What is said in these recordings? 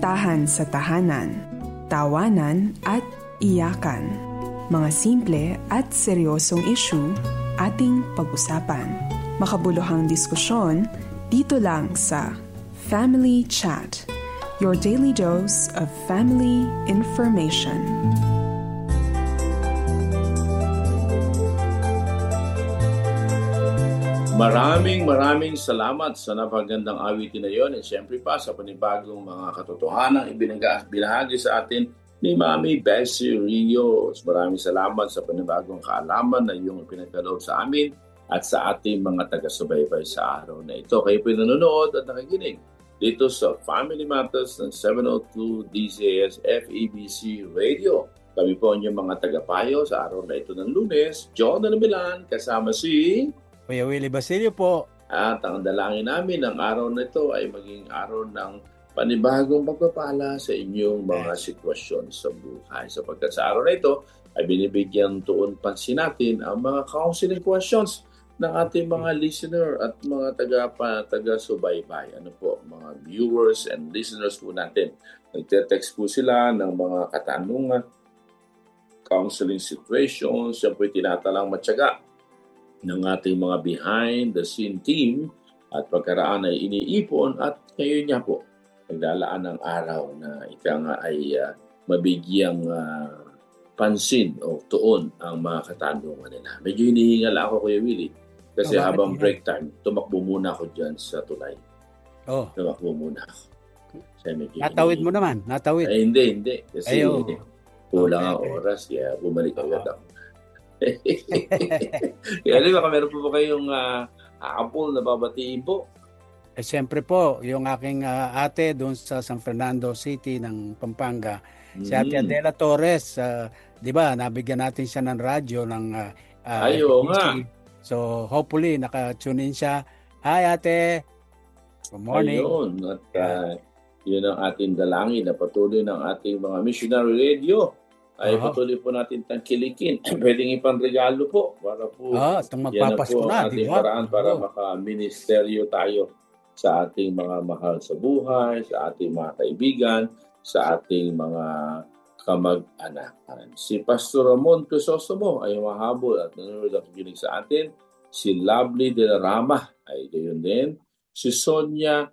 kasintahan sa tahanan, tawanan at iyakan. Mga simple at seryosong issue ating pag-usapan. Makabuluhang diskusyon dito lang sa Family Chat, your daily dose of family information. Maraming salamat sa napagandang awitin na yon at siyempre pa sa panibagong mga katotohanan ibinahagi sa atin ni Mami Bessie Rios. Maraming salamat sa panibagong kaalaman na iyong pinagkaloob sa amin at sa ating mga taga-subaybay sa araw na ito. Kayo po nanonood at nakikinig dito sa Family Matters ng 702 DZS FEBC Radio. Kami po ang inyong mga tagapayo sa araw na ito ng Lunes. John Milan kasama si Kuya Willie Basilio po. At ang dalangin namin ng araw na ito ay maging araw ng panibagong pagpapala sa inyong mga sitwasyon sa buhay. Sapagkat sa araw na ito ay binibigyan tuon pansin natin ang mga counseling questions ng ating mga listener at mga taga-subaybay. Ano po, mga viewers and listeners po natin. Nagte-text po sila ng mga katanungan, counseling situations, yan po tinatalang matyaga ng ating mga behind-the-scene team at pagkaraan ay iniipon at ngayon niya po naglalaan ng araw na ika nga ay mabigyang pansin o tuon ang mga katanungan nila. Medyo hinihingal ako, Kuya Willie, kasi habang break time, tumakbo muna ako dyan sa tulay. Tumakbo muna ako. Natawid mo naman? Natawid? Ay, hindi. Kasi kulang ang oras, kaya bumalik agad ako. Kaya baka meron po ba kayong apple na babatiin po? Siyempre po, yung aking ate doon sa San Fernando City ng Pampanga, si Ate Adela Torres, di ba, nabigyan natin siya ng radyo ng ayo nga. So hopefully naka-tune in siya. Hi Ate! Good morning. Ayun, at yun ang ating dalangin na patuloy ng ating mga missionary radio ay patuloy po natin tangkilikin. Pwedeng ipanregalo po para po yan na po ang ating paraan para maka-ministeryo tayo sa ating mga mahal sa buhay, sa ating mga kaibigan, sa ating mga kamag-anakan. Si Pastor Ramon Crisostomo ay mahabol at nanonood at kinig sa atin. Si Lovely de la Rama ay gayon din. Si Sonia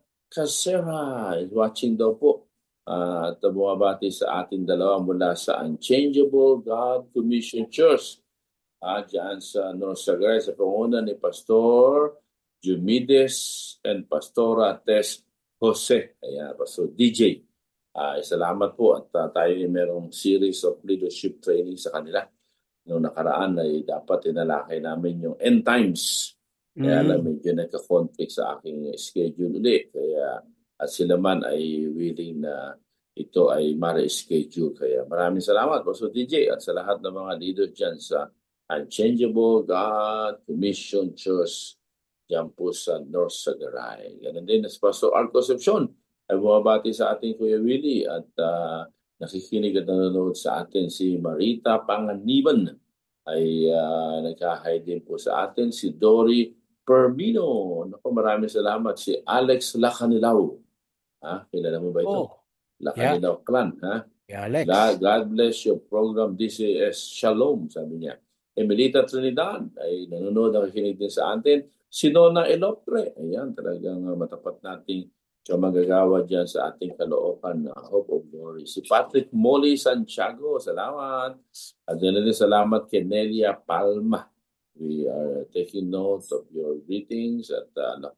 Casera is watching daw po. At bumabati sa ating dalawa mula sa Unchangeable God Commission Church. Diyan sa North Sagaray sa pangunan ni Pastor Jumides and Pastora Tess Jose. Ayan, Pastor DJ. Salamat po at tayo ay merong series of leadership training sa kanila. Noong nakaraan ay dapat inalakay namin yung end times. Kaya alam, medyo nagka-conflict sa aking schedule ulit. Kaya at sila man ay willing na ito ay ma-reschedule. Kaya maraming salamat po sa DJ at sa lahat ng mga leaders dyan sa Unchangeable God Commission Church dyan po sa North Sagaray. Ganun din as Pastor Art Concepcion ay bumabati sa ating Kuya Willie at nakikinig at nanonood sa atin si Marita Panganiban ay nagkahay din po sa atin si Dory Perbino. Naku, maraming salamat. Si Alex Lacanilaw. Kilala mo ba ito? Lacanilaw Clan. Alex. God bless your program. This is Shalom, sabi niya. Emilita Trinidad ay nanonood, nakikinig din sa atin. Si Nona Eloptre. Ayan, talagang matapat nating magagawa dyan sa ating Caloocan na Hope of Glory. Si Patrick Molly Santiago, salamat. At din salamat kay Nelia Palma. We are taking note of your greetings at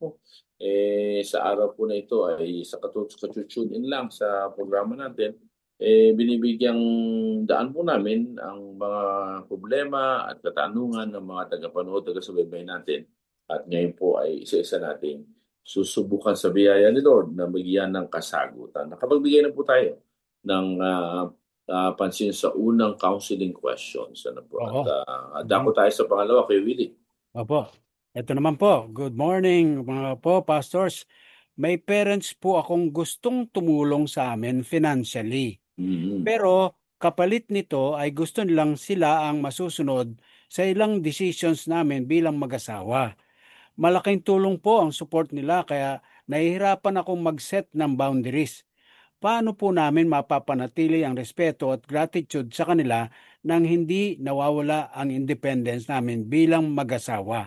sa araw po na ito ay sa katutun in lang sa programa natin, binibigyang daan po namin ang mga problema at katanungan ng mga tagapanood, taga-subaybay natin. At ngayon po ay isa-isa nating susubukan sa biyaya ni Lord na magyan ng kasagutan. Nakapagbigay na po tayo ng pansin sa unang counseling questions. Ano po? At dako tayo sa pangalawa kay Willie. Opo. Ito naman po. Good morning mga po, pastors. May parents po akong gustong tumulong sa amin financially. Pero kapalit nito ay gusto nilang sila ang masusunod sa ilang decisions namin bilang mag-asawa. Malaking tulong po ang support nila kaya nahihirapan akong mag-set ng boundaries. paano po namin mapapanatili ang respeto at gratitude sa kanila nang hindi nawawala ang independence namin bilang mag-asawa?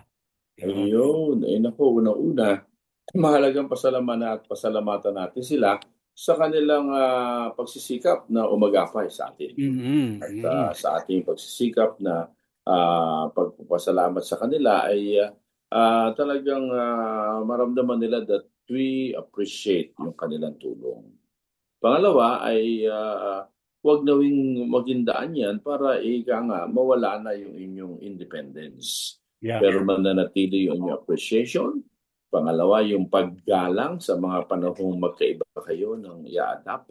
Ayun. Naku, unang-una, mahalagang pasalamatan natin sila sa kanilang pagsisikap na umagapay sa atin. At sa ating pagsisikap na pagpapasalamat sa kanila ay talagang maramdaman nila that we appreciate yung kanilang tulong. Pangalawa ay huwag nawing magindaan yan para mawala na yung inyong independence. Yeah. Pero mananatili yung inyong appreciation. Pangalawa, yung paggalang sa mga panahong magkaiba kayo ng i-adapt.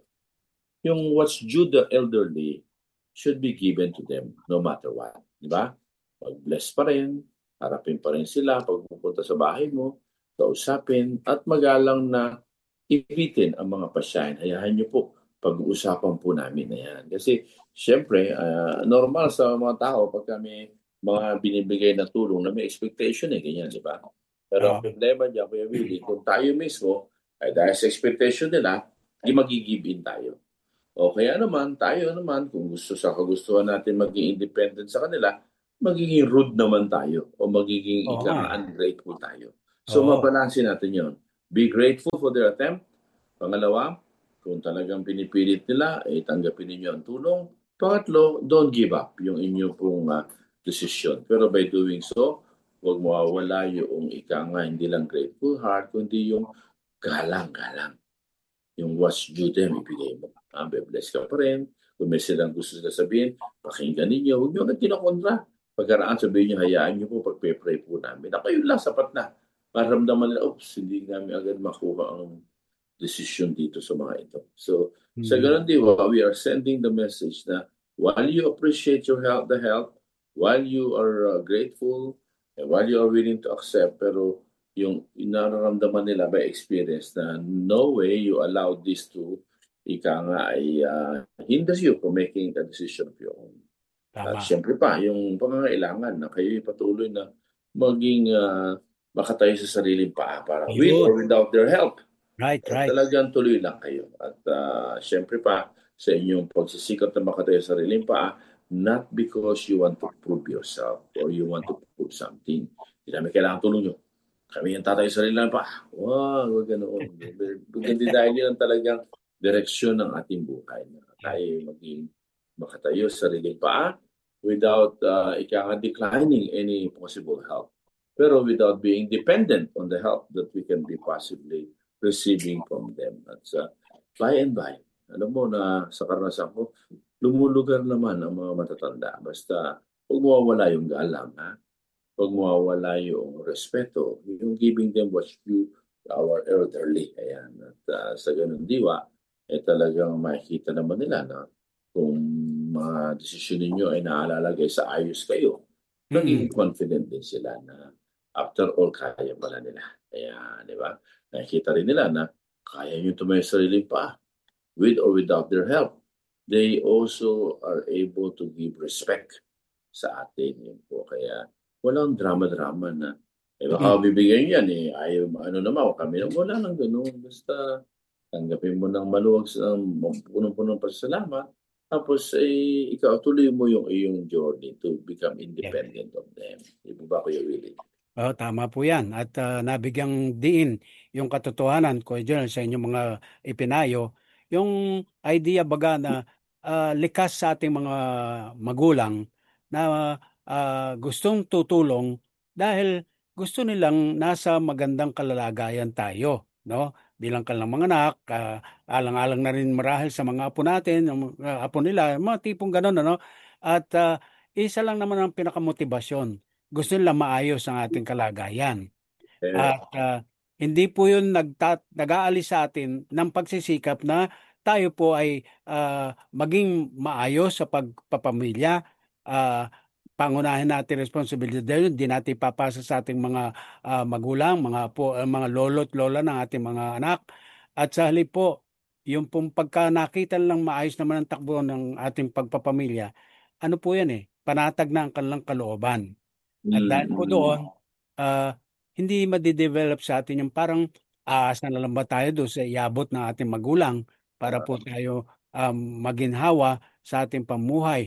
Yung what's due the elderly should be given to them no matter what. Diba? Pag-bless pa rin, harapin pa rin sila pag pupunta sa bahay mo, kausapin, at magalang na ibitin ang mga pasyahin. Hayaan niyo po, pag-uusapan po namin na yan. Kasi, syempre, normal sa mga tao pag kami mga binibigay na tulong na may expectation ganyan, di ba? Pero ang problema dyan, Kuya Willie, kung tayo mismo, ay dahil sa expectation nila, di mag-give in tayo. O kaya naman, tayo naman, kung sa kagustuhan natin maging independent sa kanila, magiging rude naman tayo o magiging ungrateful tayo. So, mabalansin natin yon. Be grateful for their attempt. Pangalawa, kung talagang pinipilit nila, tanggapin ninyo ang tulong. Pangatlo, don't give up yung inyong pong decision. Pero by doing so, huwag mawawala yung hindi lang grateful heart, kundi yung galang-galang. Yung what's due them, ibigay mo. Bless ka pa rin. Kung may silang gusto na sabihin, pakinggan ninyo. Huwag nyo agad kinakontra. Pagkaraan sabihin nyo, hayaan nyo po, pagpe-pray po namin. Yun lang, sapat na. Maramdaman nila, hindi namin agad makuha ang decision dito sa mga ito. So, sa ganun diwa, we are sending the message na while you appreciate the help, while you are grateful, and while you are willing to accept, pero yung nararamdaman nila by experience na no way you allow this to hinders you from making a decision of your own. At syempre pa, yung pangangailangan na kayo patuloy na maging makatayo sa sariling paa para with or without their help. Right. Talagang tuloy lang kayo. At syempre pa, sa inyong pagsisikap na makatayo sa sariling paa, not because you want to prove yourself or you want to prove something. Hindi namin kailangan tulong nyo. Kami yung tatayo sa sariling paa. Huwag ganoon. Hindi dahil yun talagang direksyon ng ating buhay. Tayo maging makatayo sa sariling paa without declining any possible help. Pero without being dependent on the help that we can be possibly receiving from them. At by and by, alam mo na sa karanasan ko, lumulugar naman ang mga matatanda. Basta huwag mawawala yung galang, huwag mawawala yung respeto, yung giving them what's due our elderly. Ayan. At sa ganun diwa, talagang makikita naman nila na kung mga desisyon ninyo ay naalalagay sa ayos kayo, naging confident din sila na after all, kaya pala nila. Kaya, di ba? Nakikita rin nila na kaya nyo tumayo sa sarili pa. With or without their help. They also are able to give respect sa atin. Yun po. Kaya walang drama-drama na baka bibigyan yan ayaw naman kami wala nang ganoon. Basta tanggapin mo ng maluwag sa punong-punong pasasalamat. Tapos ikaw tuloy mo yung iyong journey to become independent of them. Di ba Kuya Willie? Tama po yan. At nabigyang diin yung katotohanan ko sa inyong mga ipinayo. Yung idea baga na likas sa ating mga magulang na gustong tutulong dahil gusto nilang nasa magandang kalalagayan tayo, no? Bilang kanilang mga anak, alang-alang na rin marahil sa mga apo natin, yung apo nila, mga tipong gano'n, ano? At isa lang naman ang pinakamotibasyon. Gusto nila maayos ang ating kalagayan. At hindi po yun nag-aalis sa atin ng pagsisikap na tayo po ay maging maayos sa pagpapamilya. Pangunahin natin responsibilidad yun. Hindi natin papasa sa ating mga magulang, mga lolo't lola ng ating mga anak. At sa halip po, yung pong pagka nakita lang maayos naman ang takbo ng ating pagpapamilya, ano po yan panatag na ang kanilang kalooban. At dahil po doon, hindi madidevelop sa atin yung parang asa na lang ba tayo doon sa iabot ng ating magulang para po tayo maginhawa sa ating pamuhay.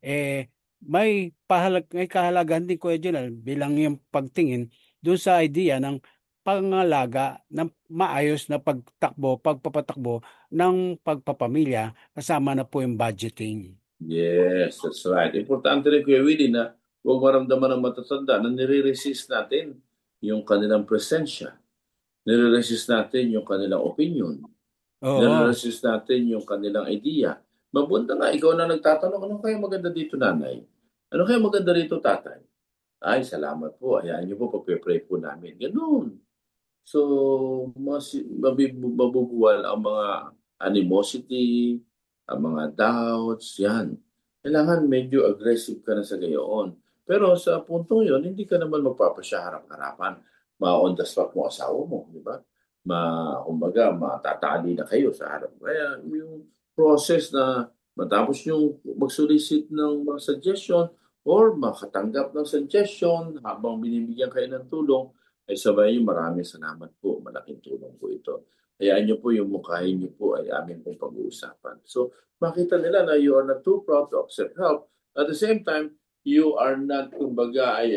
May kahalagahan din, Kuya Junal, bilang yung pagtingin doon sa idea ng pangalaga ng maayos na pagpapatakbo ng pagpapamilya, kasama na po yung budgeting. Yes, that's right. Importante rin, Kuya Willie, na huwag maramdaman ng matatanda na nire-resist natin yung kanilang presensya. Nire-resist natin yung kanilang opinion. Nire-resist natin yung kanilang idea. Mabuti nga, ikaw na nagtatanong, ano kaya maganda dito, nanay? Ano kaya maganda rito, tatay? Ay, salamat po. Hayaan niyo po, pagpe-pray po namin. Ganun. So, mabubuwal ang mga animosity, ang mga doubts, yan. Kailangan medyo aggressive ka na sa gayon. Pero sa puntong yon, hindi ka naman magpapasya harap-harapan. Ma-on the spot mo asawa mo, di ba? Kumbaga, matatali na kayo sa harap. Kaya yung process na matapos yung mag-solicit ng mga suggestion or makatanggap ng suggestion habang binibigyan kayo ng tulong, ay sabay yung maraming salamat po. Malaking tulong po ito. Hayaan niyo po yung mukhahin niyo po ay amin pong pag-uusapan. So, makita nila na you are not too proud to accept help. At the same time, you are not, kumbaga, ay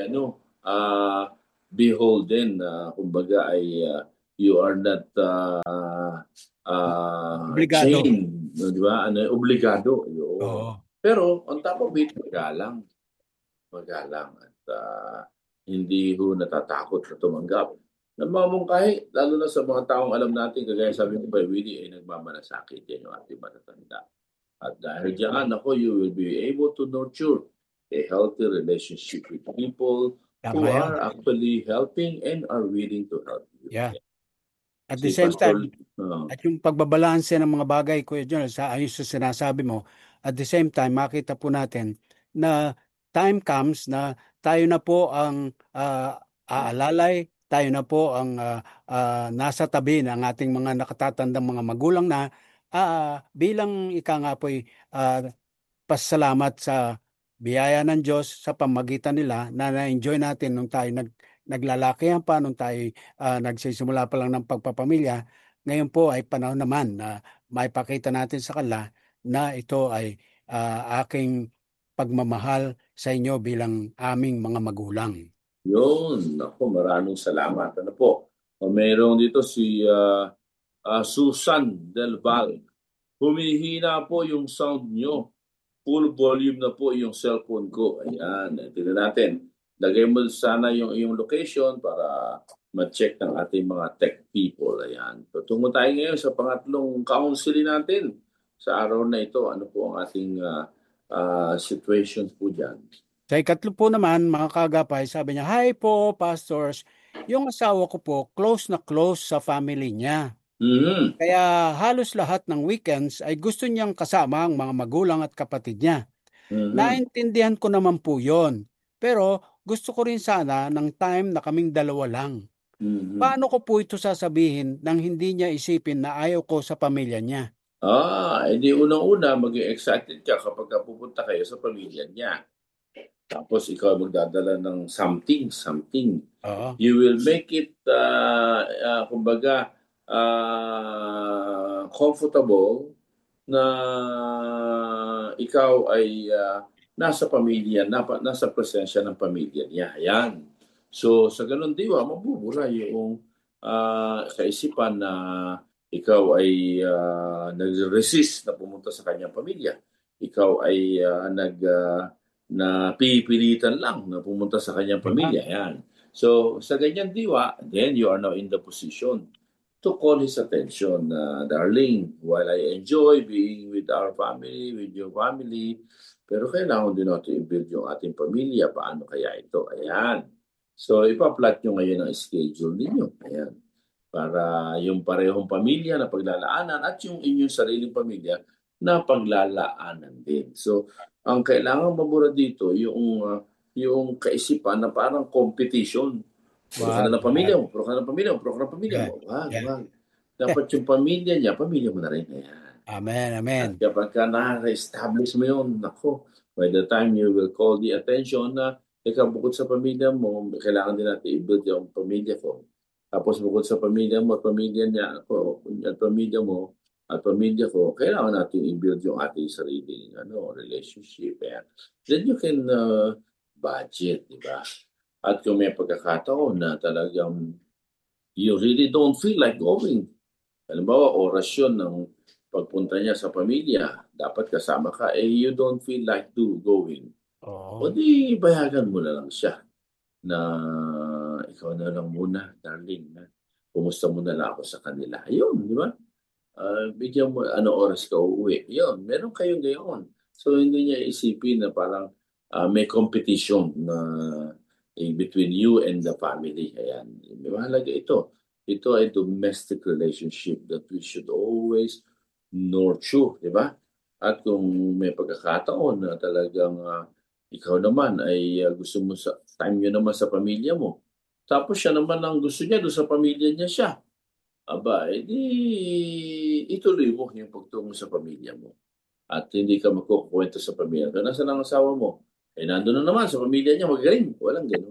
beholden, kumbaga, ay you are not obligado. chained, di ba? Obligado. Pero, on top of it, magalang. At hindi ho natatakot na tumanggap. Namamungkahi, lalo na sa mga taong alam natin, kagaya sabi ko ba, Willie, ay nagmamalasakit. Yan yung ating matatanda. At dahil diyan, you will be able to nurture a healthy relationship with people who are actually helping and are willing to help you. Yeah. At the same time, at yung pagbabalanse ng mga bagay, Kuya John, ayon sa sinasabi mo, at the same time, makita po natin na time comes na tayo na po ang aalalay, tayo na po ang nasa tabi ng ating mga nakatatandang mga magulang na bilang ika nga po'y pasalamat sa biyaya ng Diyos sa pamagitan nila na na-enjoy natin nung tayo naglalakihan pa, nung tayo nagsisimula pa lang ng pagpapamilya. Ngayon po ay panahon naman na maipakita natin sa kanila na ito ay aking pagmamahal sa inyo bilang aming mga magulang. Yun, ako, maraming salamat. Ano po? Mayroong dito si Susan Del Val. Humihina po yung sound nyo. Full volume na po yung cellphone ko. Ayan, tignan natin. Lagay mo sana yung iyong location para ma-check ng ating mga tech people. Ayan. Tutungo tayo ngayon sa pangatlong counseling natin sa araw na ito. Ano po ang ating situation po dyan? Sa ikatlo po naman, mga kagapay, sabi niya, "Hi po, pastors. Yung asawa ko po, close na close sa family niya. Mm-hmm. Kaya halos lahat ng weekends ay gusto niyang kasama ang mga magulang at kapatid niya. Mm-hmm. Naintindihan ko naman po yon. Pero gusto ko rin sana ng time na kaming dalawa lang. Mm-hmm. Paano ko po ito sasabihin nang hindi niya isipin na ayaw ko sa pamilya niya?" Edi unang-una, maging-excited ka kapag pupunta kayo sa pamilya niya. Tapos ikaw magdadala ng something. You will make it, kumbaga, comfortable na ikaw ay nasa pamilya, nasa presensya ng pamilya niya. Ayan. So, sa ganun diwa, mabubura yung kaisipan na ikaw ay nag-resist na pumunta sa kanyang pamilya. Ikaw ay napipilitan lang na pumunta sa kanyang pamilya. Yan. So, sa ganyan diwa, then you are now in the position to call his attention. Darling, while I enjoy being with our family, with your family, pero kailangan din natin i-build yung ating pamilya. Paano kaya ito? Ayan. So, ipa-plot nyo ngayon ang schedule ninyo. Ayan. Para yung parehong pamilya na paglalaanan at yung inyong sariling pamilya na paglalaanan din. So, ang kailangan mabura dito yung kaisipan na parang competition. Puro ka na ng pamilya mo, puro ka na ng pamilya mo. Wag. Dapat yung pamilya niya, pamilya mo na rin. Ayan. Amen. At kapag ka na-establish mo yun, by the time you will call the attention na bukod sa pamilya mo, kailangan din natin i-build yung pamilya ko. Tapos bukod sa pamilya mo at pamilya niya, at pamilya mo, at pamilya ko, kailangan natin i-build yung ating sariling relationship. Then you can budget, di ba? At kung may pagkakataon na talagang you really don't feel like going. Halimbawa, orasyon ng pagpunta niya sa pamilya, dapat kasama ka, you don't feel like going. O di, bayagan mo na lang siya na ikaw na lang muna, darling. Kumusta mo na lang ako sa kanila. Ayun, di ba? Bigyan mo, oras ka uuwi. Yun, meron kayong gayon. So, hindi niya isipin na parang may competition na between you and the family. Ayan, mahalaga ito. Ito ay domestic relationship that we should always nurture, di ba? At kung may pagkakataon na talagang ikaw naman ay gusto mo sa time nyo naman sa pamilya mo, tapos siya naman ang gusto niya doon sa pamilya niya siya, aba, ituloy mo yung pagtungo sa pamilya mo. At hindi ka magkukwento sa pamilya. Kaya nasaan ang asawa mo? Nandun na naman sa pamilya niya, magaling. Walang gano'n.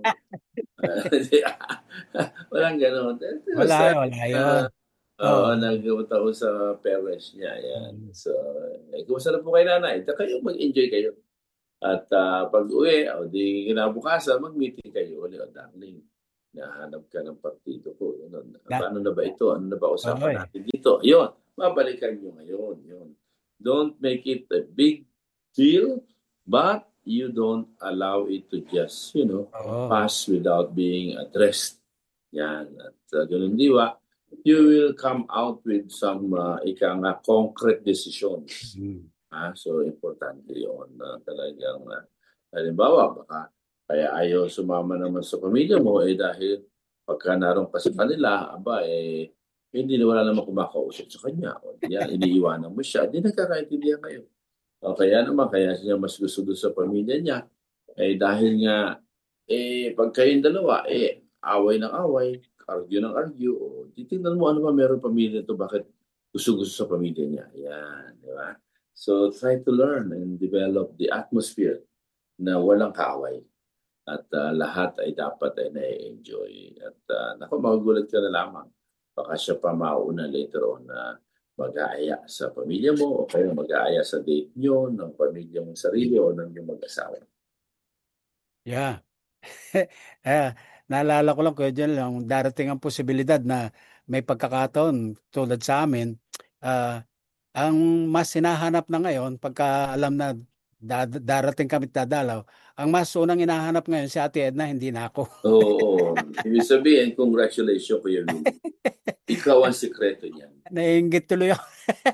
Walang gano'n. Wala yun. Nagpunta ko sa parents niya. Yan. So, kumusta na po kay nanay? Kayo, mag-enjoy kayo. At pag uwi, di kinabukasan, mag-meeting kayo. Darling, nahanap ka ng partido ko. Paano na ba ito? Ano na ba usapan natin dito? Yun, mabalikan nyo ngayon. Yun. Don't make it a big deal, but you don't allow it to just, pass without being addressed. Yan. At ganun diwa, you will come out with some concrete decisions. So, importante yun. Talagang, halimbawa, baka kaya ayaw sumama naman sa pamilya mo dahil pagka naroon ka sa kanila, hindi na wala naman kumakausap sa kanya. Iniiwanan mo siya. Hindi nagkakaintindihan kayo. Kaya siya mas gusto doon sa pamilya niya. Dahil nga, pag kayong dalawa, away ng away, argue ng argue, titignan mo ano ba meron pamilya ito, bakit gusto sa pamilya niya. Yan, di ba? So, try to learn and develop the atmosphere na walang kaaway. At lahat ay dapat ay na-enjoy. At magugulat ka na lamang. Baka siya pa mauna later on na mag-aaya sa pamilya mo o kayo mag-aaya sa date nyo ng pamilya mong sarili o ng iyong mag-asawa. Yeah. Naalala ko lang, Kuya John, lang darating ang posibilidad na may pagkakataon tulad sa amin, ang mas hinahanap na ngayon, pagka alam na darating kami dadalaw, ang mas unang hinahanap ngayon si Ate Edna, hindi na ako. Oo. Ibig sabihin, congratulations Kuya Will. Ikaw ang sikreto niyan. Naiinggit tuloy ako.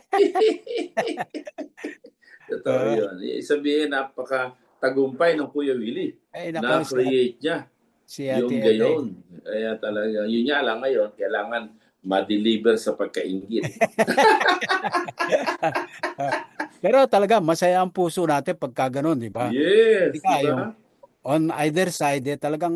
Totoo yun. Sabihin, napaka-tagumpay ng Kuya Willie. Na-create niya yung gayon. Kaya talaga, yun nga lang ngayon, kailangan ma-deliver sa pagkainggit. Pero talaga, masaya ang puso natin pagka ganun, di ba? Yes, diba? Yung on either side, talagang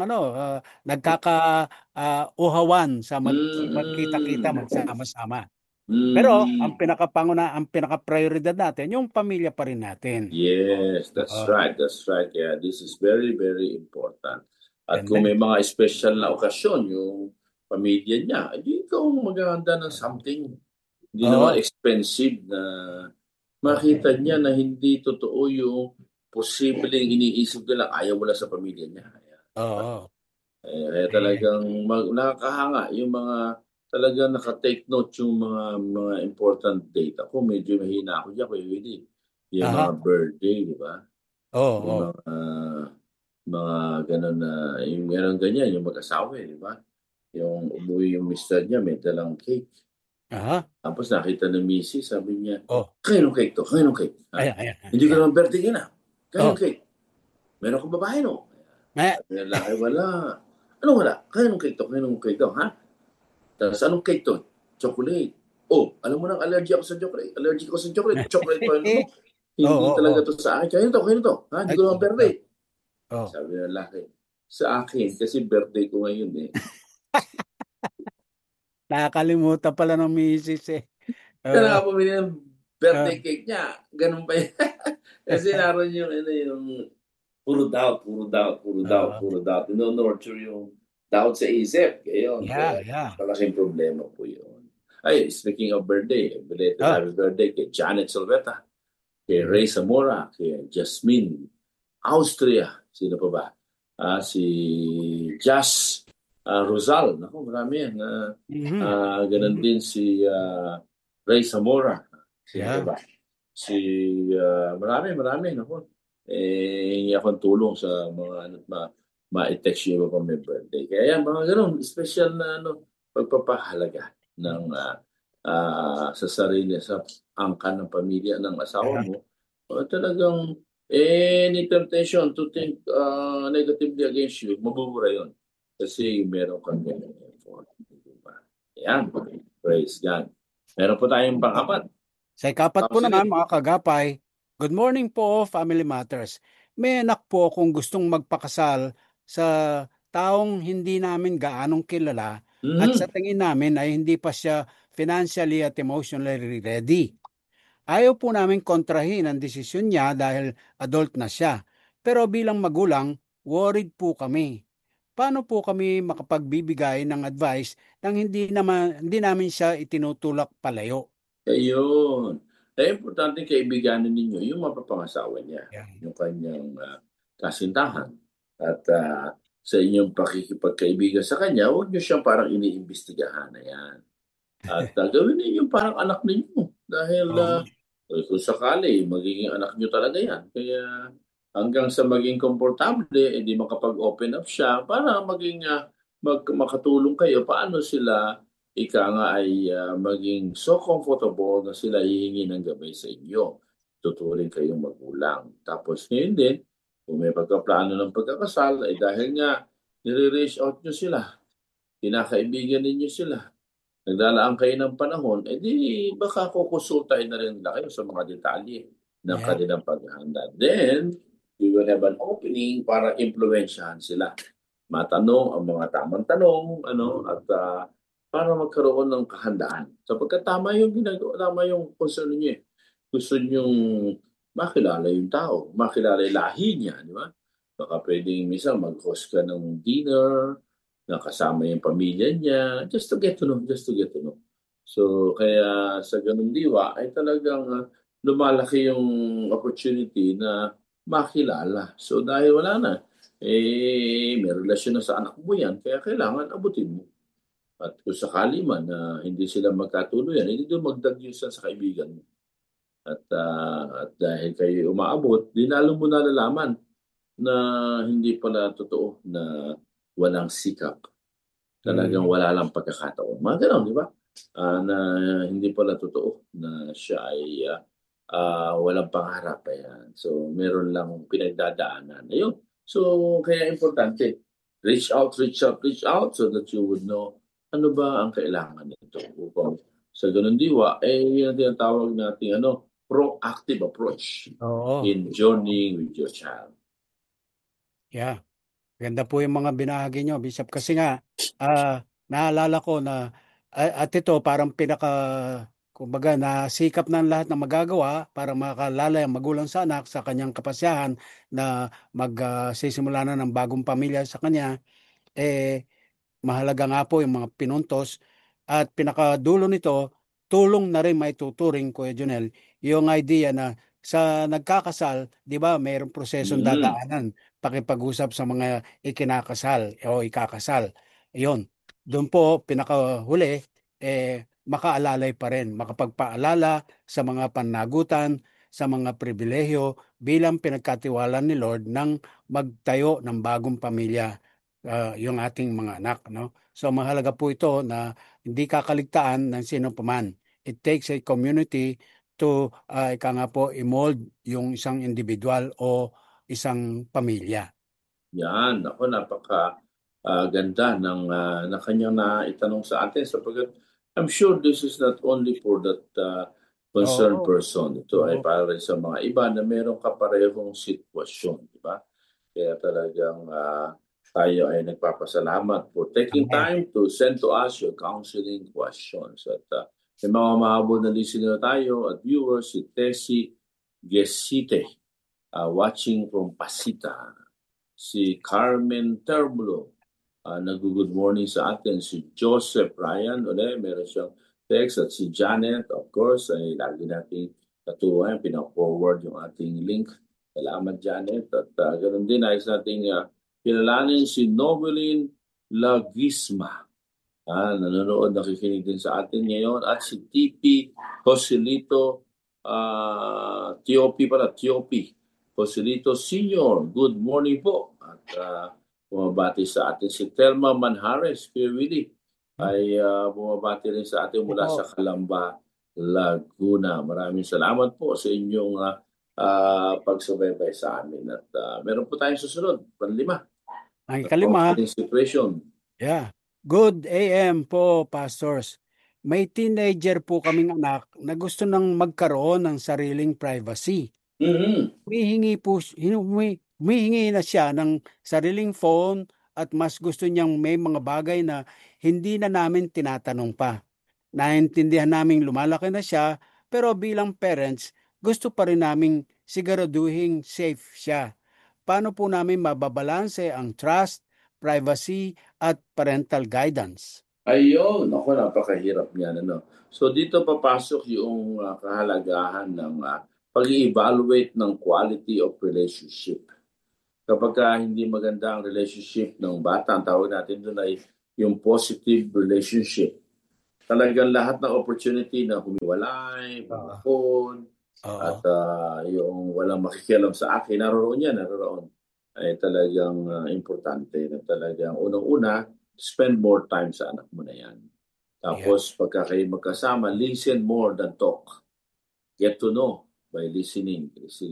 nagkaka-uhawan sa magkita-kita, magsama-sama. Pero ang pinaka-prioridad natin, yung pamilya pa rin natin. Yes, that's right. That's right. Yeah, this is very, very important. At kung may mga special na okasyon, yung pamilya niya, hindi ikaw maghahanda ng something. Hindi naman expensive na makita niya na hindi totoo yung posibleng iniisip nila ayaw mo lang sa pamilya niya. Kaya talagang nakakahanga yung mga talagang naka-take note yung mga important date. Ako medyo mahina ako dyan, Kuya Willie. Yung mga birthday, di ba? Yung mga gano'n na, yung meron ganyan, yung mag-asawa, di ba? Yung umuwi yung mister niya, may dalang cake. Tapos nakita ng misis, sabi niya, kaya nung cake to, kaya nung cake. Hindi ko naman birthday ka na. Kaya nung cake. Meron kong babae, no? Sabi niya, wala. Ano wala? Kaya nung cake to, kaya nung cake to, ha? Tapos anong cake to? Chocolate. Alam mo nang allergy ako sa chocolate. Allergic ako sa chocolate. Chocolate pa yun mo. Hindi talaga to sa akin. Kaya nito, kaya nito. Ha? Hindi ko naman birthday. Sabi niya, laki. Sa akin, kasi birthday ko ngayon Nakakalimutan pala ng misis Kaya nakapamili ng birthday cake niya. Ganun pa yan. Kasi naroon yung puro doubt. Nurture yung doubt sa isip. Ngayon, malaking problema po yun. Ay, speaking of birthday, belated happy birthday kay Janet Solveta, kay Ray Zamora, kay Jasmine Austria, sino pa ba? Si Jas Rosal, naku, marami yan. Ganun din si Ray Zamora, sino pa ba? Marami, naku. Hingi akong tulong sa mga ma-text yung pa may birthday. Kaya mga ganun, special na pagpapahalaga ng sa sarili, sa angkan ng pamilya ng asawa mo. Talagang any temptation to think negatively against you, mabubura yun. Kasi meron kang ganyan effort. Diba? Ayan, praise God. Meron po tayong pang-apat. Sa ikapat po naman, mga kagapay, good morning po, Family Matters. May anak po akong gustong magpakasal sa taong hindi namin gaanong kilala at sa tingin namin ay hindi pa siya financially at emotionally ready. Ayaw po namin kontrahin ang desisyon niya dahil adult na siya. Pero bilang magulang, worried po kami. Paano po kami makapagbibigay ng advice nang hindi namin siya itinutulak palayo? Ayun. Importante kaibiganin ninyo yung mapapangasawa niya, yung kanyang kasintahan. At sa inyong pakikipagkaibigan sa kanya, huwag niyo siyang parang iniimbestigahan na yan. At gawin niyo yung parang anak ninyo. Dahil kung sakali, magiging anak niyo talaga yan. Kaya hanggang sa maging komportable, hindi makapag-open up siya para maging makatulong kayo. Paano sila nga ay maging so comfortable na sila hihingi ng gabay sa inyo. Tuturing kayong magulang. Tapos ngayon din, kung may pagkaplano ng pagkakasal, ay dahil nga nire-reach out nyo sila, kinakaibigan ninyo sila, naglalaan kayo ng panahon, di baka kukonsultahin na rin na kayo sa mga detalye ng kanilang paghahanda. Then, we will have an opening para impluwensyahan sila. Matanong ang mga tamang tanong, at para magkaroon ng kahandaan. Sapagkat tama yung ginagawa, tama yung concern niyo. Gusto niyong makilala yung tao, makilala yung lahi niya, di ba? Baka pwedeng minsan mag-host ka ng dinner, na kasama yung pamilya niya, just to get to know. So, kaya sa ganung diwa, ay talagang lumalaki yung opportunity na makilala. So, dahil wala na, may relasyon na sa anak mo yan, kaya kailangan abutin mo. At kung sakali man na hindi sila magkatuluyan, hindi doon magdagyusan sa kaibigan mo. At dahil kayo umaabot, dinalo mo nalalaman na hindi pala totoo na walang sikap. Talagang wala lang pagkakataon. Mga gano'n, di ba? Na hindi pala totoo na siya ay walang pangarap. Ayan. So, meron lang pinagdadaanan. Ayun. So, kaya importante, reach out so that you would know ano ba ang kailangan nito upang sa ganun diwa, yun ang tinatawag natin proactive approach in journeying with your child. Yeah. Ganda po yung mga binahagi nyo, Bishop. Kasi nga, naalala ko na at ito parang kumbaga, nasikap ng lahat na magagawa para makalala yung magulang sa anak sa kanyang kapasyahan na magsisimula na ng bagong pamilya sa kanya. Mahalaga nga po yung mga pinuntos at pinakadulo nito, tulong na rin maituturing, Kuya Jonel, yung idea na sa nagkakasal, di ba, mayroong prosesong dadaanan, pakipag-usap sa mga ikinakasal o ikakasal. Yun, doon po, pinakahuli, makaalalay pa rin, makapagpaalala sa mga panagutan, sa mga pribilehyo bilang pinagkatiwala ni Lord ng magtayo ng bagong pamilya. Yung ating mga anak, no? So mahalaga po ito na hindi kakaligtaan ng sino paman. It takes a community to ika nga po i-mold yung isang individual o isang pamilya. Yan, ako napaka ganda ng na kanyang naitanong sa atin sapagkat I'm sure this is not only for that concerned person. Ito ay para rin sa mga iba na mayroong kaparehong sitwasyon, di ba? Kaya talagang tayo ay nagpapasalamat for taking time to send to us your counseling questions. At may mga mahabol na listener tayo at viewers, si Tessie Gesite, watching from Pasita. Si Carmen Terbulo, nag-good morning sa atin. Si Joseph Ryan, meron siyang text at si Janet, of course, ay lagi nating katuwa, pina-forward yung ating link. Salamat, Janet. At ganoon din, ayos nating kilalanin si Noveline Lagisma. Nanonood, nakikinig din sa atin ngayon. At si TP Joselito Tiopi Joselito Senior. Good morning po. At bumabati sa atin si Telma Manhares, Kuya Willie, ay bumabati rin sa atin mula sa Calamba, Laguna. Maraming salamat po sa inyong pagsubaybay sa amin. At meron po tayong susunod, panlima. Ang kalima. Situation. Yeah. Good AM po, pastors. May teenager po kaming anak na gusto nang magkaroon ng sariling privacy. Mm-hmm. Humihingi na siya ng sariling phone at mas gusto niyang may mga bagay na hindi na namin tinatanong pa. Naintindihan naming lumalaki na siya, pero bilang parents, gusto pa rin naming siguraduhin safe siya. Paano po namin mababalanse ang trust, privacy, at parental guidance? Ayun, ako, napakahirap niyan. So dito papasok yung kahalagahan ng pag-evaluate ng quality of relationship. Kapag hindi maganda ang relationship ng bata, ang tawag natin doon ay yung positive relationship. Talagang lahat ng opportunity na humiwalay, bakon, at yung walang makikialam sa akin, naroon ay talagang importante na talagang unang-una, spend more time sa anak mo na yan. Tapos pagka kayo magkasama, listen more than talk. Get to know by listening.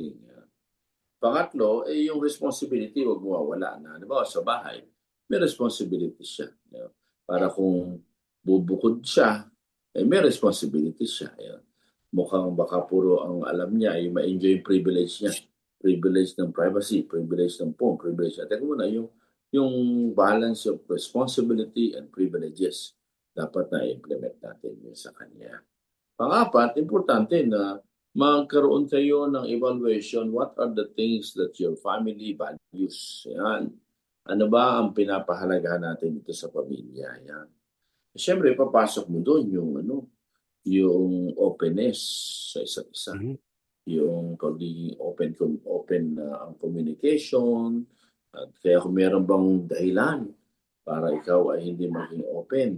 Pangatlo, yung responsibility, huwag mawawala na. Diba, sa bahay, may responsibility siya. Para kung bubukod siya, may responsibility siya. Mukhang baka puro ang alam niya ay ma-enjoy yung privilege niya. Privilege ng privacy, privilege ng phone, privilege. Teka muna, yung balance of responsibility and privileges dapat na implement natin yun sa kanya. Pang-apat, importante na magkaroon kayo ng evaluation. What are the things that your family values? Yan. Ano ba ang pinapahalagahan natin dito sa pamilya? Yan. Siyempre, papasok mo doon yung openness sa isa't isa. Mm-hmm. Yung pagiging open ang communication. At kaya kung meron bang dahilan para ikaw ay hindi maging open,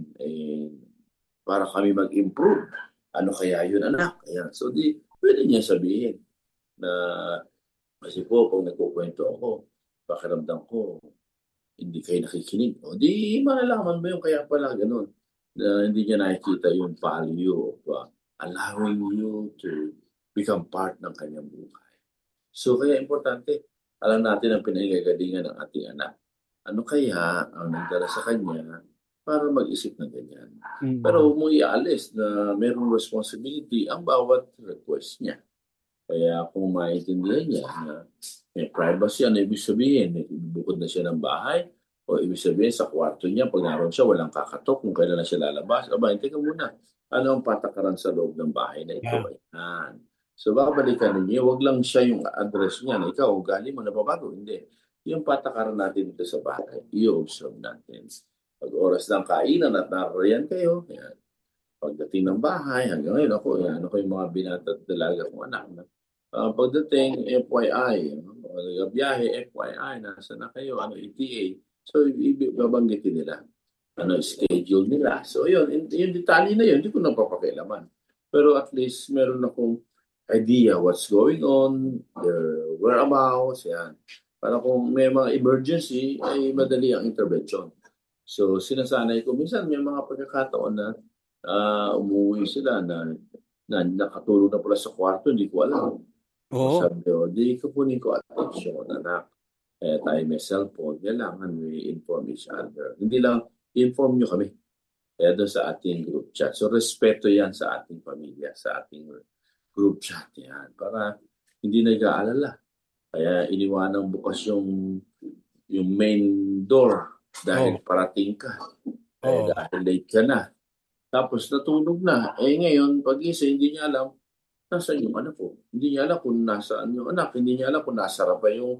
para kami mag-improve. Ano kaya yun, anak? Ayan. So, pwede niya sabihin na kasi po, pag nagkukwento ako, pakiramdam ko, hindi kayo nakikinig. O di malalaman mo yung kaya pala ganun. Na hindi niya nakikita yung value of allowing you to become part ng kanyang buhay. So, kaya importante, alam natin ang pinanggagalingan ng ating anak. Ano kaya ang nagdala sa kanya para mag-isip ng ganyan? Mm-hmm. Pero huwag mo ialis na mayroong responsibility ang bawat request niya. Kaya kung maintindihan niya na may privacy, ano ibig sabihin? Bukod na siya ng bahay o ibig sabihin sa kwarto niya, pag naroon siya, walang kakatok kung kailan na siya lalabas. Aba, teka muna. Ano ang patakaran sa loob ng bahay na ito? Yeah. So babalikan ninyo, wag lang siya yung address niya na ikaw, ugali mo nababago. Hindi. Yung patakaran natin dito sa bahay, i-observe natin. Pag oras ng kainan at naroon kayo, yan. Pagdating ng bahay, hanggang ngayon ako yung mga binata at dalaga kong anak. Pagdating, FYI, biyahe, FYI, nasa na kayo, ETA. So, babanggitin nila. Schedule nila. So, yung detalye na yun, hindi ko napapakilaman. Pero at least, meron akong idea what's going on, their whereabouts, yan. Para kung may mga emergency, ay madali ang intervention. So, sinasanay ko, minsan may mga pagkakataon na umuwi sila na nakatulog na pala sa kwarto, hindi ko alam. Sabi ko, di ko kunin ko attention, anak. Tayo may cellphone, kailangan we inform each other. Hindi lang, inform nyo kami. Kaya doon sa ating group chat. So, respeto yan sa ating pamilya, sa ating group chat yan. Para hindi nag-aalala. Kaya iniwanang bukas yung main door dahil parating ka. Dahil late ka na. Tapos natulog na. Ngayon, pag-isa, hindi niya alam nasaan yung anak ko. Hindi niya alam kung nasaan yung anak. Hindi niya alam kung nasara pa yung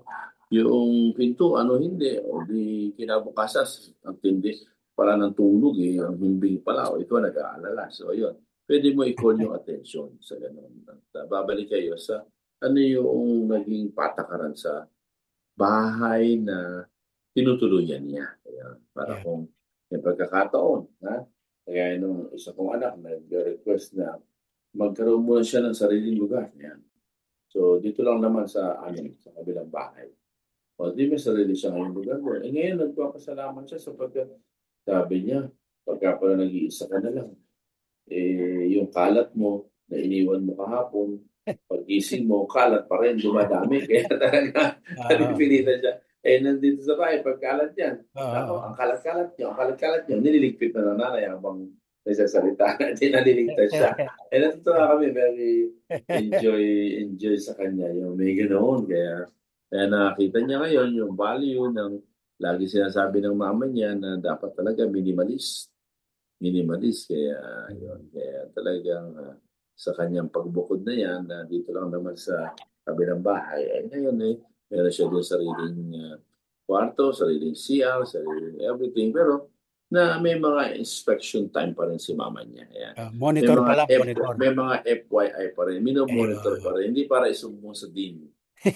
pinto, hindi. O di kinabukasan, ang tindi pala ng tulog, ang himbing pala. O ito, nag-aalala. So, yun. pwede mo i-call yung attention sa ganun. At babalik kayo sa ano yung naging patakaran sa bahay na tinutuluyan niya. Kaya, para kung may pagkakataon, kaya nung isa kong anak nag-request na magkaroon muna siya ng sariling lugar. Yan. So, dito lang naman sa sa kabilang bahay. O, di may sarili siya ngayong lugar. Ngayon, nagpapasalamat siya sapagkat sabi niya, pagka pala nag-iisa ka na lang, yung kalat mo na iniwan mo kahapon, pag-gising mo, kalat pa rin, dumadami. Kaya talaga, pinipilitan siya. Nandito sa bahay, pagkalat yan. Ang kalat-kalat niyo, nililigpit na ng nanay habang nagsasalita natin, naliligtas siya. Natutuwa kami, very enjoy sa kanya. Yung may ganoon. Kaya nakita niya ngayon yung value ng lagi sinasabi ng mama niya na dapat talaga minimalist. Kaya yun. Kaya talagang sa kanyang pagbukod na yan, dito lang naman sa kabilang bahay. Ngayon meron siya din sariling kwarto, sariling CR, sariling everything. Pero na may mga inspection time pa rin si mama niya. Monitor pa lang, monitor. May mga FYI pa rin. Monitor pa rin. Hindi para isumbong sa dean.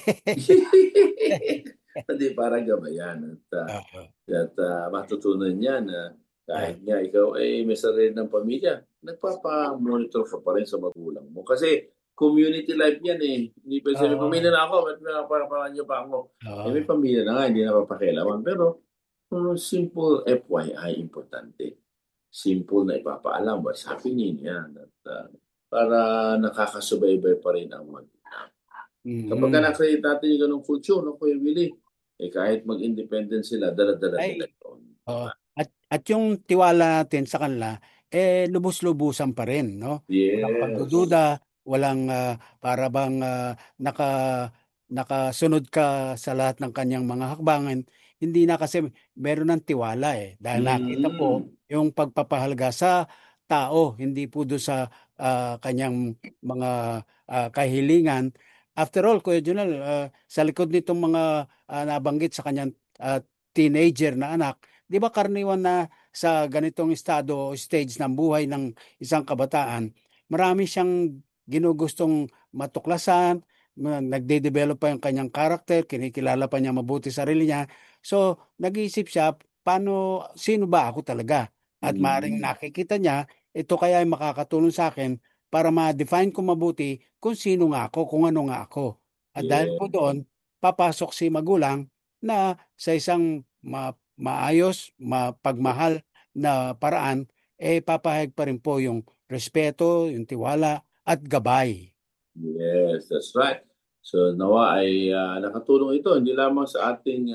Hindi para gabayan. At matutunan niya na kahit nga ikaw ay may sarili ng pamilya, nagpapa-monitor ka pa rin sa magulang mo. Kasi community life yan eh. Hindi pa sabi, pamilya na ako, ba't parang nyo pa ako? May pamilya na nga, hindi na papakialaman. Pero simple FYI, importante. Simple na ipapaalam what's happening yan. At, para nakakasubaybay pa rin ang magulang. Kapag na-create natin yung ganung culture, Kuya Willie, kahit mag-independent sila, dala-dala nila yun. At yung tiwala natin sa kanila, lubos-lubusan pa rin, no? Yes. Walang pagdududa, walang para bang nakasunod ka sa lahat ng kanyang mga hakbangan. Hindi na kasi meron ng tiwala dahil nakita po yung pagpapahalaga sa tao, hindi po doon sa kanyang mga kahilingan. After all, Kuya Junel, sa likod nitong mga nabanggit sa kanyang teenager na anak, di ba karaniwan na sa ganitong estado o stage ng buhay ng isang kabataan, marami siyang ginugustong matuklasan, nagde-develop pa yung kanyang karakter, kinikilala pa niya mabuti sarili niya. So, nag-iisip siya, sino ba ako talaga? At maaaring nakikita niya, ito kaya ay makakatulong sa akin para ma-define ko mabuti kung sino nga ako, kung ano nga ako. At dahil po doon, papasok si magulang na sa isang maayos, mapagmahal na paraan, papahayag pa rin po yung respeto, yung tiwala, at gabay. Yes, that's right. So nawa ay nakatulong ito hindi lamang sa ating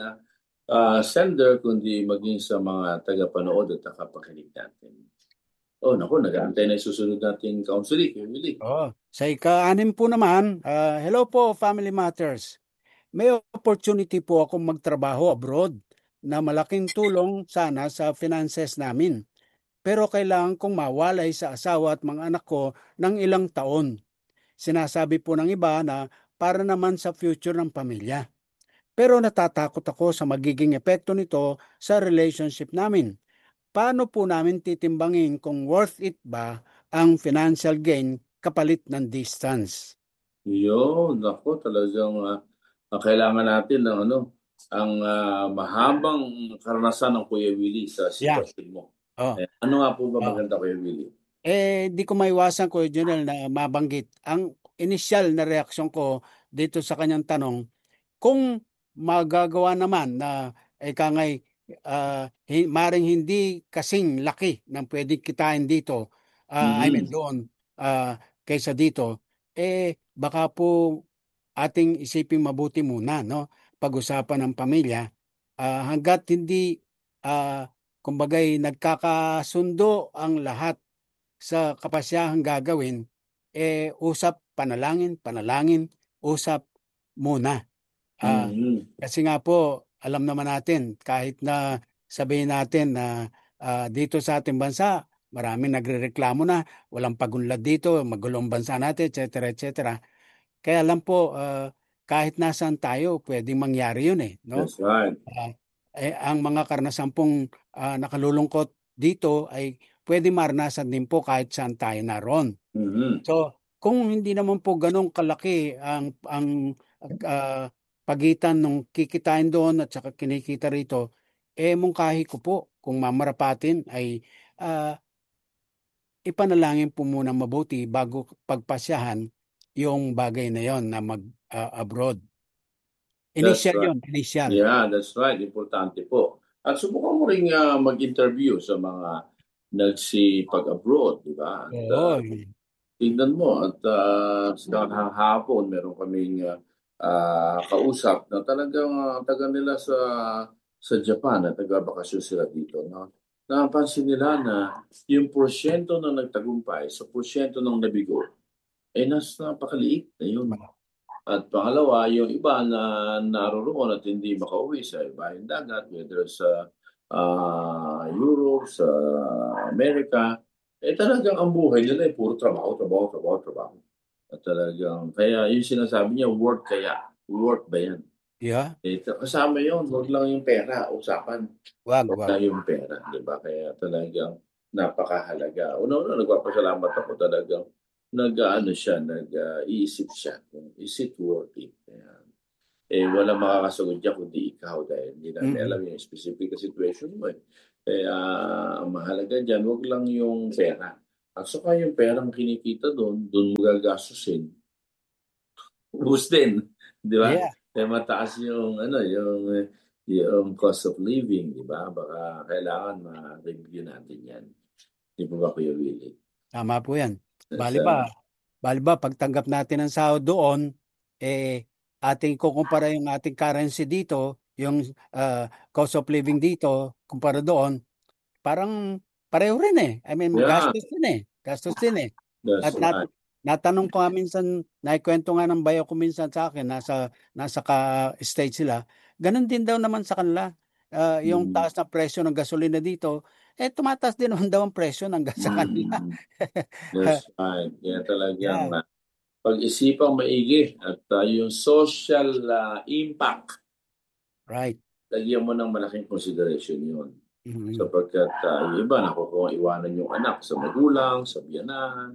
sender kundi maging sa mga tagapanood at tagapakinig natin. Naku, nag-aantay na susunod nating counseling. Sa ika-6 po naman, hello po Family Matters. May opportunity po akong magtrabaho abroad na malaking tulong sana sa finances namin. Pero kailangan kong mawalay sa asawa at mga anak ko ng ilang taon. Sinasabi po ng iba na para naman sa future ng pamilya. Pero natatakot ako sa magiging epekto nito sa relationship namin. Paano po namin titimbangin kung worth it ba ang financial gain kapalit ng distance? Yun, ako talagang kailangan natin ng ang mahabang karanasan ng Kuya Willie sa sitwasyon mo. Ano nga po ba maganda, Kuya Willie? Di ko maiwasan, Kuya Junel, na mabanggit. Ang initial na reaksyon ko dito sa kanyang tanong, kung magagawa naman na maring hindi kasing laki ng pwedeng kitain dito, I mean doon, kaysa dito, baka po ating isiping mabuti muna, no? Pag-usapan ng pamilya, hanggat hindi, kumbagay, nagkakasundo ang lahat sa kapasyahang gagawin, usap, panalangin, usap muna. Kasi nga po, alam naman natin, kahit na sabihin natin na dito sa ating bansa, maraming nagrereklamo na, walang pagunlad dito, magulong bansa natin, etc. etc. Kaya lang po, kahit nasaan tayo, pwedeng mangyari yun no? That's right. Ang mga karanasan pong nakalulungkot dito ay pwede maranasan din po kahit saan tayo naroon. Mm-hmm. So, kung hindi naman po ganong kalaki ang pagitan ng kikitain doon at saka kinikita rito, mungkahi ko po kung mamarapatin ay ipanalangin po muna mabuti bago pagpasyahan yung bagay na yon na mag-abroad. Initial right. yun, initial. Yeah, that's right. Importante po. At subukan mo rin mag-interview sa mga nagsipag-abroad, di ba? At tignan mo, at sa hapon, meron kaming kausap na talagang taga nila sa Japan at nagbabakasyon sila dito. No? Napansin nila na yung porsyento na nagtagumpay sa porsyento ng nabigo ay napakaliit na yun. At pangalawa, yung iba na naroroon at hindi makauwi sa ibahin dagat, whether sa Europe, sa Amerika, talagang ang buhay nila ay puro trabaho. At talagang, kaya yung sinasabi niya, worth ba yan? Yeah. Kasama yun, huwag lang yung pera, usapan. Wag lang yung pera, di ba? Kaya talagang napakahalaga. Una-una, nagpapasalamat ako talagang nag-iisip siya. Is it worth it? Wala makakasagot niya kundi ikaw dahil hindi namin alam yung specific situation mo. Kaya ang mahalaga dyan, huwag lang yung pera. At saka yung perang kinikita doon mo gagastusin. Ubus din. Di ba? Yeah. Kaya mataas yung cost of living, di ba? Baka kailangan ma-review natin yan. Di ba Kuya Willie? Tama po yan. Bali ba, pagtanggap natin ng sahod doon, ating kukumpara yung ating currency dito, yung cost of living dito, kumpara doon, parang pareho rin eh. I mean, gastos din eh. At natanong ko minsan, naikwento nga ng bayo ko minsan sa akin, nasa ka-state sila, ganun din daw naman sa kanila. Yung taas na presyo ng gasolina dito, tumataas din naman daw ang presyo ng gas sa kanila. That's right. Kaya talagang pag-isipang maigi at yung social impact. Right. Lagyan mo ng malaking consideration yun. Sapagkat yung iba, kung iwanan yung anak sa magulang, sa biyanan,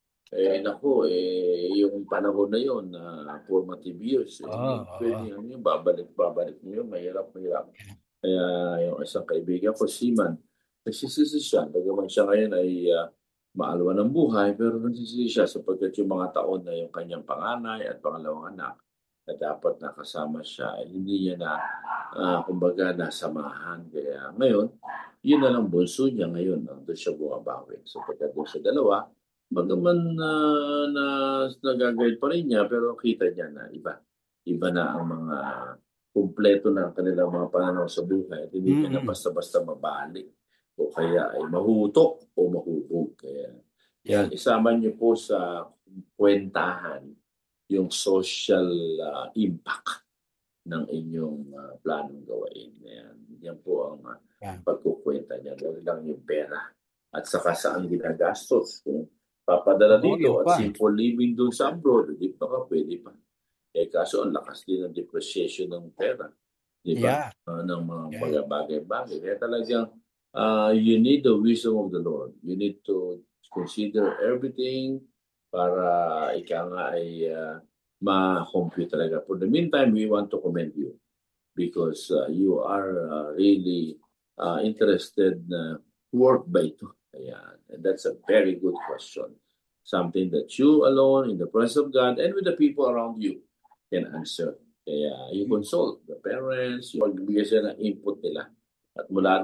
yung panahon na yun, formative years, yung babalik mo yun, mahirap. Kaya yung isang kaibigan ko, Seaman, nagsisisi siya. Bagaman siya ngayon ay maalwa ng buhay, pero nagsisisi siya sapagkat yung mga taon na yung kanyang panganay at pangalawang anak na dapat nakasama siya, hindi niya na, kumbaga, nasamahan. Kaya ngayon, yun na lang bunso niya ngayon. Doon siya bumabawi. Sapagkat doon sa dalawa, bagaman nagagayad pa rin niya, pero kita niya na iba. Iba na ang mga kumpleto na kanilang mga pananaw sa buhay. At hindi niya na basta-basta mabalik o kaya ay mahutok o mahubog. Kaya isama niyo po sa kwentahan yung social impact ng inyong planong gawain. Yan po ang pagkukwenta niya. Huwag lang yung pera. At saka saan ginagastos. Kung papadala dito at simple living doon sa abroad, hindi pa pwede pa. Kaso ang lakas din ng depreciation ng pera. Di ba? Ng mga bagay-bagay. Kaya talagang you need the wisdom of the Lord. You need to consider everything para ika nga ay ma-compute talaga. For the meantime, we want to commend you because you are really interested na work ba ito? And that's a very good question. Something that you alone in the presence of God and with the people around you can answer. Kaya you consult the parents, you magbigay sila ng input nila. At mula